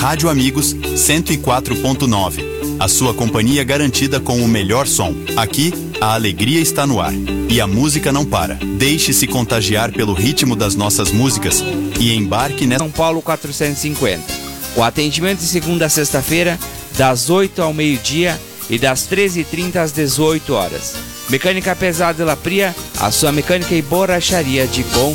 Rádio Amigos 104.9. A sua companhia garantida com o melhor som. Aqui, a alegria está no ar. E a música não para. Deixe-se contagiar pelo ritmo das nossas músicas e embarque nessa... São Paulo 450. O atendimento de segunda a sexta-feira, das 8 ao meio-dia e das 13h30 às 18 horas. Mecânica pesada e Lapria, a sua mecânica e borracharia de confiança.